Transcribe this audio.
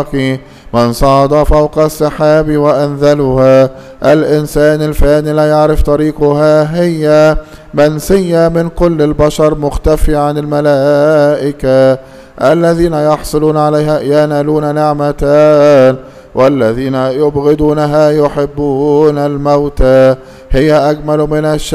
من صعد فوق السحاب وأنزلها. الإنسان الفاني لا يعرف طريقها، هي منسية من كل البشر، مختفية عن الملائكة. الذين يحصلون عليها ينالون نعمتان، والذين يبغضونها يحبون الموت. هي أجمل من